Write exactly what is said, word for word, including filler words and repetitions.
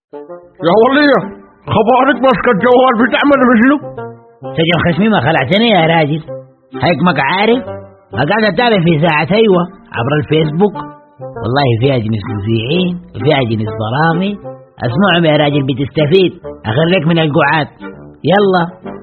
يا ولية خبرك ماسكة الجوال بتعمل بشنو؟ سجن خشمي ما خلعتني يا راجل. هيكمك عارف قاعد اتابع في ساعة ايوه عبر الفيسبوك، والله فيها جنس مذيعين وفيها جنس برامج. اسمعهم يا راجل بتستفيد. اخرجك من القعاد. يلا.